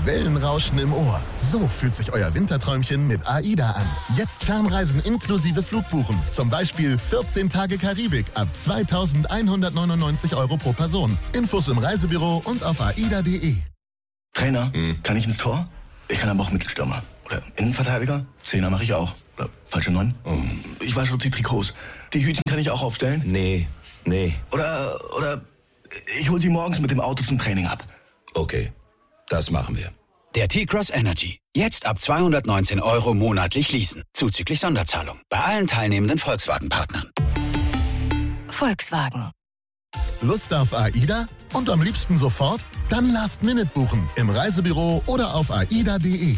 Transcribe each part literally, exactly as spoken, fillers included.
Wellenrauschen im Ohr. So fühlt sich euer Winterträumchen mit AIDA an. Jetzt Fernreisen inklusive Flugbuchen. Zum Beispiel vierzehn Tage Karibik ab zweitausendeinhundertneunundneunzig Euro pro Person. Infos im Reisebüro und auf aida punkt de. Trainer, hm. kann ich ins Tor? Ich kann aber auch Mittelstürmer. Oder Innenverteidiger? Zehner mache ich auch. Oder falsche Neun? Oh. Ich wasche die Trikots. Die Hütchen kann ich auch aufstellen? Nee, nee. Oder, oder ich hol sie morgens mit dem Auto zum Training ab. Okay, das machen wir. Der T-Cross Energy. Jetzt ab zweihundertneunzehn Euro monatlich leasen. Zuzüglich Sonderzahlung. Bei allen teilnehmenden Volkswagen-Partnern. Volkswagen. Lust auf AIDA? Und am liebsten sofort? Dann Last Minute buchen. Im Reisebüro oder auf aida punkt de.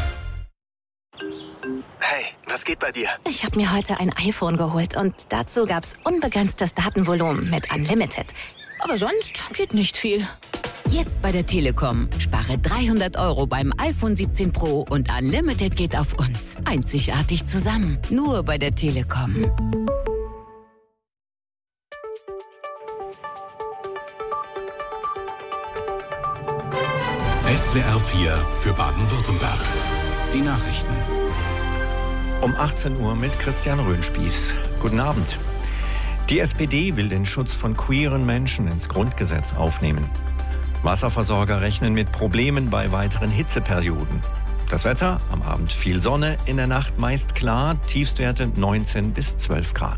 Hey, was geht bei dir? Ich habe mir heute ein iPhone geholt und dazu gab's unbegrenztes Datenvolumen mit Unlimited. Aber sonst geht nicht viel. Jetzt bei der Telekom. Spare dreihundert Euro beim iPhone siebzehn Pro und Unlimited geht auf uns. Einzigartig zusammen. Nur bei der Telekom. S W R vier für Baden-Württemberg. Die Nachrichten. Um achtzehn Uhr mit Christian Röhnspieß. Guten Abend. Die S P D will den Schutz von queeren Menschen ins Grundgesetz aufnehmen. Wasserversorger rechnen mit Problemen bei weiteren Hitzeperioden. Das Wetter, am Abend viel Sonne, in der Nacht meist klar, Tiefstwerte neunzehn bis zwölf Grad.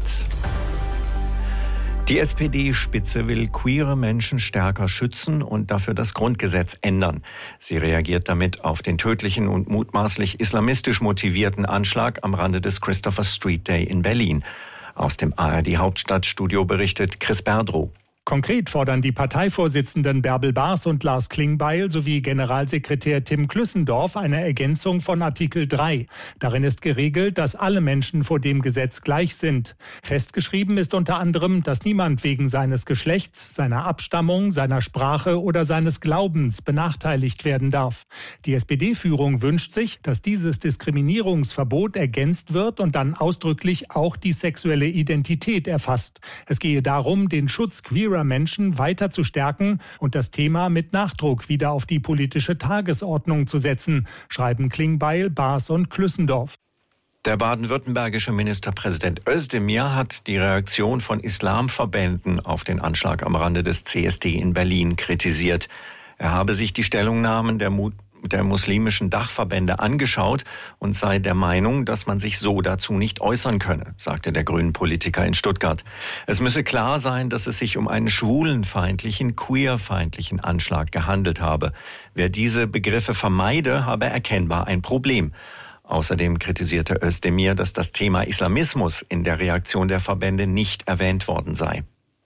Die S P D-Spitze will queere Menschen stärker schützen und dafür das Grundgesetz ändern. Sie reagiert damit auf den tödlichen und mutmaßlich islamistisch motivierten Anschlag am Rande des Christopher Street Day in Berlin. Aus dem A R D-Hauptstadtstudio berichtet Chris Berdrow. Konkret fordern die Parteivorsitzenden Bärbel Baas und Lars Klingbeil sowie Generalsekretär Tim Klüssendorf eine Ergänzung von Artikel drei. Darin ist geregelt, dass alle Menschen vor dem Gesetz gleich sind. Festgeschrieben ist unter anderem, dass niemand wegen seines Geschlechts, seiner Abstammung, seiner Sprache oder seines Glaubens benachteiligt werden darf. Die S P D-Führung wünscht sich, dass dieses Diskriminierungsverbot ergänzt wird und dann ausdrücklich auch die sexuelle Identität erfasst. Es gehe darum, den Schutz queerer Menschen weiter zu stärken und das Thema mit Nachdruck wieder auf die politische Tagesordnung zu setzen, schreiben Klingbeil, Baas und Klüssendorf. Der baden-württembergische Ministerpräsident Özdemir hat die Reaktion von Islamverbänden auf den Anschlag am Rande des C S D in Berlin kritisiert. Er habe sich die Stellungnahmen der Mut der muslimischen Dachverbände angeschaut und sei der Meinung, dass man sich so dazu nicht äußern könne, sagte der Grünen-Politiker in Stuttgart. Es müsse klar sein, dass es sich um einen schwulenfeindlichen, queerfeindlichen Anschlag gehandelt habe. Wer diese Begriffe vermeide, habe erkennbar ein Problem. Außerdem kritisierte Özdemir, dass das Thema Islamismus in der Reaktion der Verbände nicht erwähnt worden sei.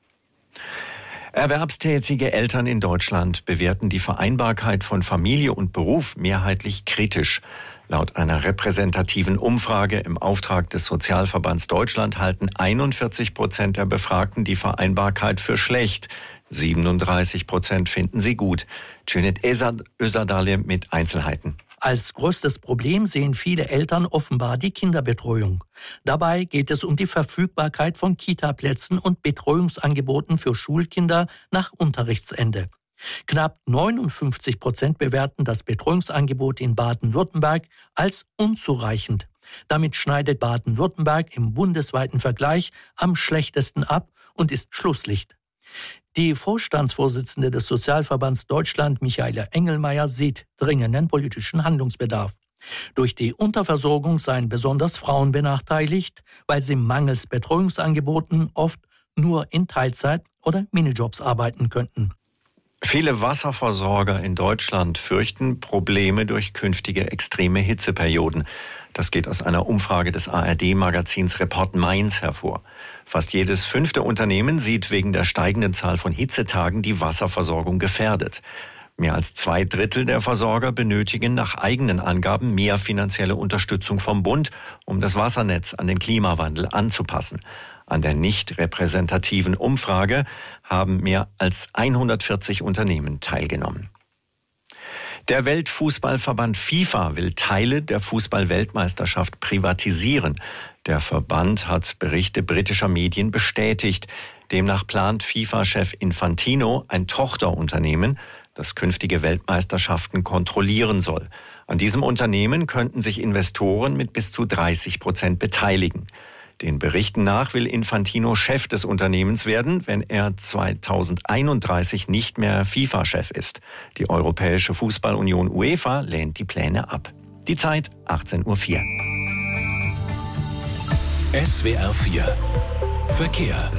Erwerbstätige Eltern in Deutschland bewerten die Vereinbarkeit von Familie und Beruf mehrheitlich kritisch. Laut einer repräsentativen Umfrage im Auftrag des Sozialverbands Deutschland halten einundvierzig Prozent der Befragten die Vereinbarkeit für schlecht. siebenunddreißig Prozent finden sie gut. Cüneyt Özadale mit Einzelheiten. Als größtes Problem sehen viele Eltern offenbar die Kinderbetreuung. Dabei geht es um die Verfügbarkeit von Kitaplätzen und Betreuungsangeboten für Schulkinder nach Unterrichtsende. Knapp neunundfünfzig Prozent bewerten das Betreuungsangebot in Baden-Württemberg als unzureichend. Damit schneidet Baden-Württemberg im bundesweiten Vergleich am schlechtesten ab und ist Schlusslicht. Die Vorstandsvorsitzende des Sozialverbands Deutschland, Michaela Engelmeier, sieht dringenden politischen Handlungsbedarf. Durch die Unterversorgung seien besonders Frauen benachteiligt, weil sie mangels Betreuungsangeboten oft nur in Teilzeit oder Minijobs arbeiten könnten. Viele Wasserversorger in Deutschland fürchten Probleme durch künftige extreme Hitzeperioden. Das geht aus einer Umfrage des A R D-Magazins Report Mainz hervor. Fast jedes fünfte Unternehmen sieht wegen der steigenden Zahl von Hitzetagen die Wasserversorgung gefährdet. Mehr als zwei Drittel der Versorger benötigen nach eigenen Angaben mehr finanzielle Unterstützung vom Bund, um das Wassernetz an den Klimawandel anzupassen. An der nicht repräsentativen Umfrage haben mehr als hundertvierzig Unternehmen teilgenommen. Der Weltfußballverband FIFA will Teile der Fußball-Weltmeisterschaft privatisieren. Der Verband hat Berichte britischer Medien bestätigt. Demnach plant FIFA-Chef Infantino ein Tochterunternehmen, das künftige Weltmeisterschaften kontrollieren soll. An diesem Unternehmen könnten sich Investoren mit bis zu dreißig Prozent beteiligen. Den Berichten nach will Infantino Chef des Unternehmens werden, wenn er zweitausendeinunddreißig nicht mehr FIFA-Chef ist. Die Europäische Fußballunion UEFA lehnt die Pläne ab. Die Zeit achtzehn Uhr vier. S W R vier Verkehr.